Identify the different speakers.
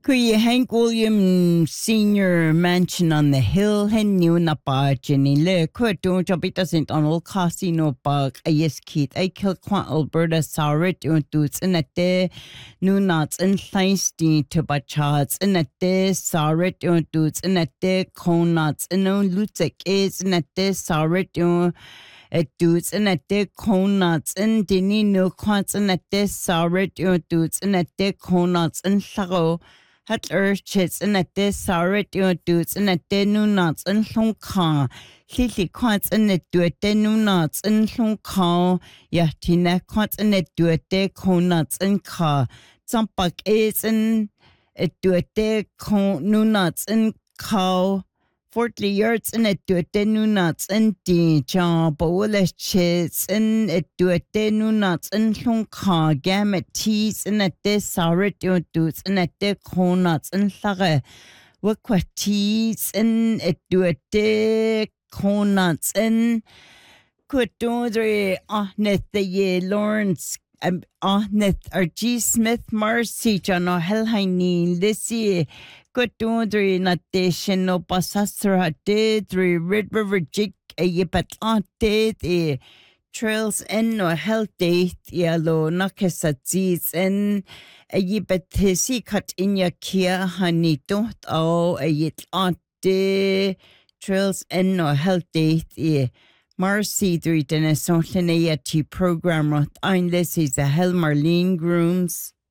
Speaker 1: Kuya Hank William Senior Mansion on the Hill, Henny na pa Jenny Le, Kuto Jabita St. Donald Casino Park, Ayes Keith, I kill Quan Alberta Saurit, Untuts, and at there, Nunats and Feisty to Bachats, and at there, Saurit, Untuts, and at there, Conats, and no Lutek is, and at there, Saurit, dudes and at their conuts and dinny no quants and at their sour dudes and at their conuts and shadow hat urchits and at their sour dudes and at their new nuts and long car. Lily quants and it do it their new nuts and long car. Yatina quants and it do it their conuts and car. Zampak is and it do it their new nuts and cow. 40 yards and it do it new nuts and the job chits and it do it new nuts and long car gamut teas and at this sour dudes and at the conuts and sage what teas and it do it conuts and could do the ye Lawrence Neth or G. Smith Marcy John O'Helhaini Lissy good doing not deshin no pasasra did Red River Jig a yipat did trails and no health date yellow nakasats and a yipat si cut in your kia honey don't a yit de trails and no health date Marcy drí den sonllinnéiad tí program rot ein lis is a Hel Marlene Grooms.